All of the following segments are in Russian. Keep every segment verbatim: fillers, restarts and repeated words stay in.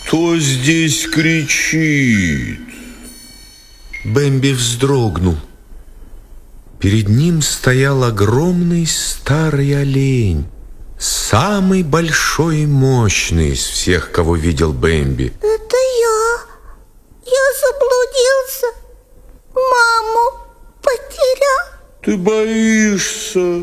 Кто здесь кричит? Бэмби вздрогнул. Перед ним стоял огромный старый олень, самый большой и мощный из всех, кого видел Бэмби. Это я. Я заблудился. Маму потерял. Ты боишься?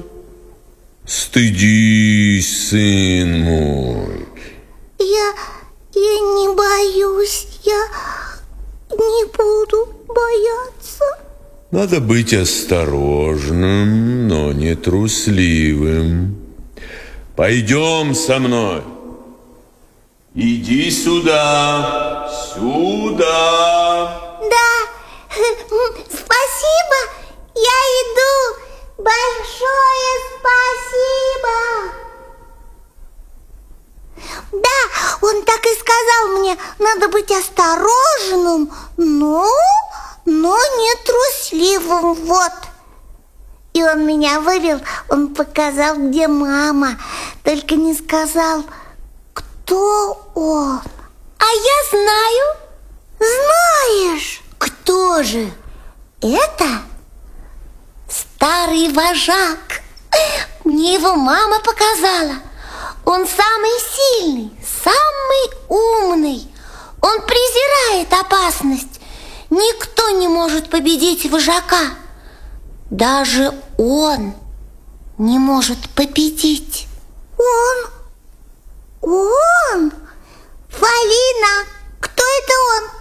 Стыдись, сын мой. Я, я не боюсь. Я не буду бояться. Надо быть осторожным, но не трусливым. Пойдем со мной. Иди сюда, сюда. Да, спасибо, я иду. Большое спасибо. Да, он так и сказал мне, надо быть осторожным, но, но не трусливым, вот. И он меня вывел, он показал, где мама, только не сказал, кто он. А я знаю. Знаешь? Кто же? Это старый вожак. Мне его мама показала. Он самый сильный, самый умный. Он презирает опасность. Никто не может победить вожака. Даже он не может победить. Он? Он? Фалина, кто это он?